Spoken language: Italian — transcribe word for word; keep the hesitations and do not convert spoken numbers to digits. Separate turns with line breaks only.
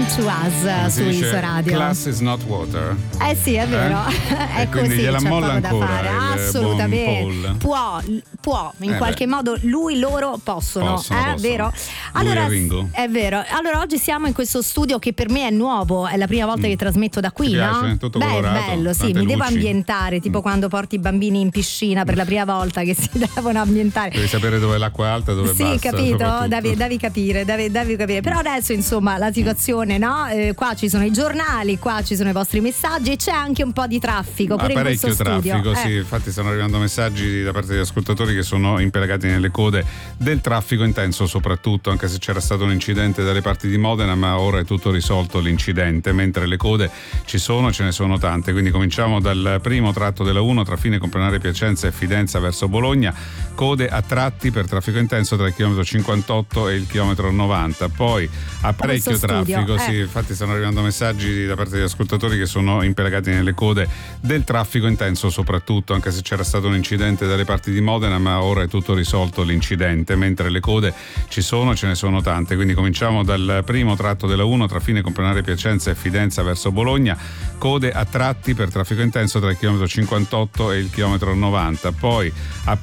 to Us su Iso Radio.
Class is not water.
Eh sì, è vero,
eh?
è
così,
così,
gliela
c'è
molla
poco da fare. Assolutamente. Può, può, in
eh
qualche
beh.
modo lui, loro possono,
possono,
eh,
possono.
vero?
Lui
Allora,
e Ringo.
è vero. Allora oggi siamo in questo studio che per me è nuovo, è la prima volta
Mm.
che trasmetto da qui,
Ti piace?
no?
Tutto
Beh,
colorato,
è bello, sì,
tante
mi devo
luci.
ambientare, tipo
Mm.
quando porti i bambini in piscina per la prima volta che si devono ambientare.
Devi sapere dove è l'acqua alta e dove è
Sì,
bassa.
capito?
soprattutto.
Devi, devi capire, devi, devi capire. Però adesso, insomma, la situazione, no? Eh, qua ci sono i giornali, qua ci sono i vostri messaggi e c'è anche un po' di traffico pure
Ah,
in questo
parecchio
studio.
traffico,
Eh.
sì, infatti stanno arrivando messaggi da parte degli ascoltatori che sono impiegati nelle code del traffico intenso soprattutto, anche se c'era stato un incidente dalle parti di Modena, ma ora è tutto risolto l'incidente, mentre le code ci sono, ce ne sono tante, quindi cominciamo dal primo tratto della uno tra Fine Comprenare Piacenza e Fidenza verso Bologna, code a tratti per traffico intenso tra il chilometro cinquantotto e il chilometro novanta, poi a parecchio
studio,
traffico,
eh.
sì, infatti stanno arrivando messaggi da parte degli ascoltatori che sono impiegati nelle code del traffico intenso soprattutto, anche se c'era stato un incidente dalle parti di Modena, ma ora è tutto risolto l'incidente, mentre le code ci sono, ce ne sono tante, quindi cominciamo dal primo tratto della uno tra Fine Comprenare Piacenza e Fidenza verso Bologna, code a tratti per traffico intenso tra il chilometro cinquantotto e il chilometro novanta, poi a